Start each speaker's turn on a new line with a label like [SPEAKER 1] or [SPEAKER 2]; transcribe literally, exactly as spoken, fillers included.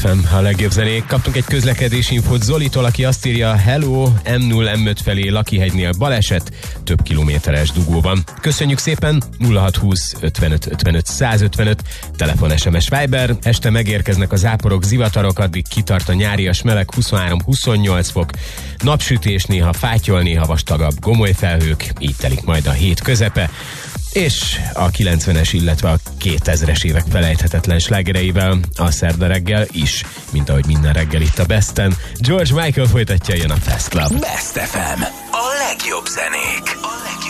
[SPEAKER 1] ef em, a legjobb zenék. Kaptunk egy közlekedési infót Zolitól, aki azt írja: Hello, em nulla em öt felé Lakihegynél baleset, több kilométeres dugóban. Köszönjük szépen, nulla hat húsz ötvenöt ötvenöt százötvenöt, telefon, es em es, Viber. Este megérkeznek a záporok, zivatarok, addig kitart a nyárias meleg, huszonhárom-huszonnyolc fok, napsütés, néha fátyol, néha vastagabb gomoly felhők, így telik majd a hét közepe. És a kilencvenes, illetve a kétezres évek felejthetetlen slágereivel a szerda reggel is, mint ahogy minden reggel itt a Besten. George Michael folytatja, jön a Fast Club.
[SPEAKER 2] Best ef em, a legjobb zenék. A legjobb